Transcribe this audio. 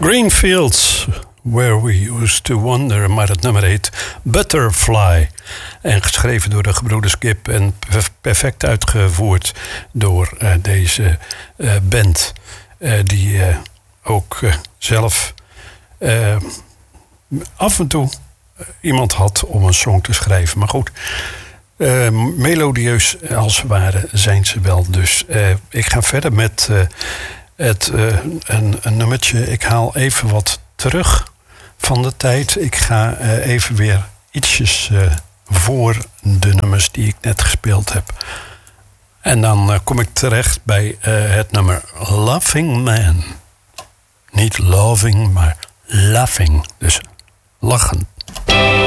Green Fields, Where We Used to Wonder, maar het nummer heet Butterfly. En geschreven door de gebroeders Gibb en perfect uitgevoerd door deze band. Die ook zelf af en toe iemand had om een song te schrijven. Maar goed, melodieus als het ware zijn ze wel. Dus ik ga verder met een nummertje. Ik haal even wat terug van de tijd. Ik ga even weer ietsjes voor de nummers die ik net gespeeld heb. En dan kom ik terecht bij het nummer Laughing Man. Niet loving, maar laughing. Dus lachend.